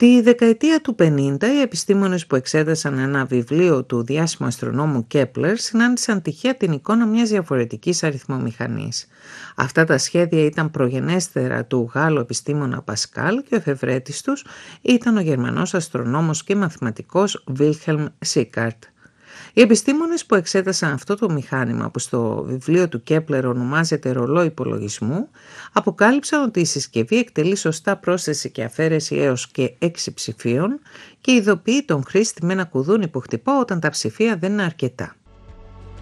Τη δεκαετία του 50, οι επιστήμονες που εξέτασαν ένα βιβλίο του διάσημου αστρονόμου Κέπλερ συνάντησαν τυχαία την εικόνα μιας διαφορετικής αριθμομηχανής. Αυτά τα σχέδια ήταν προγενέστερα του Γάλλου επιστήμονα Πασκάλ και ο εφευρέτης τους ήταν ο Γερμανός αστρονόμος και μαθηματικός Βίλχελμ Σίκαρτ. Οι επιστήμονες που εξέτασαν αυτό το μηχάνημα, που στο βιβλίο του Κέπλερ ονομάζεται ρολόι υπολογισμού, αποκάλυψαν ότι η συσκευή εκτελεί σωστά πρόσθεση και αφαίρεση έως και 6 ψηφίων και ειδοποιεί τον χρήστη με ένα κουδούνι που χτυπά όταν τα ψηφία δεν είναι αρκετά.